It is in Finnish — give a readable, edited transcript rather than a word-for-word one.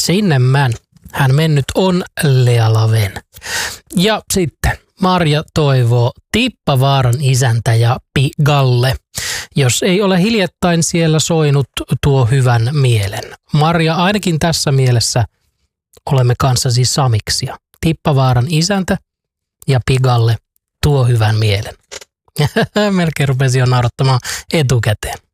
Sinnemän. Hän mennyt on Lea Laven. Ja sitten Marja toivoo Tippavaaran isäntä ja Pigalle, jos ei ole hiljattain siellä soinut tuo hyvän mielen. Marja, ainakin tässä mielessä olemme kanssasi samiksia. Tippavaaran isäntä ja Pigalle tuo hyvän mielen. Melkein rupesi jo naurattamaan etukäteen.